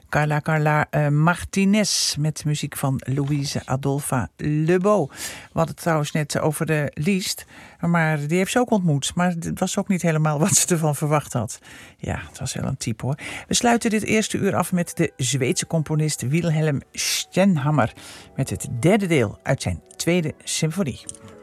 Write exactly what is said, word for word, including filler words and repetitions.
Carla Carla uh, Martinez met muziek van Louise Adolpha Lebeau. We hadden het trouwens net over de Liszt, maar die heeft ze ook ontmoet. Maar het was ook niet helemaal wat ze ervan verwacht had. Ja, het was wel een type hoor. We sluiten dit eerste uur af met de Zweedse componist Wilhelm Stenhammar met het derde deel uit zijn tweede symfonie.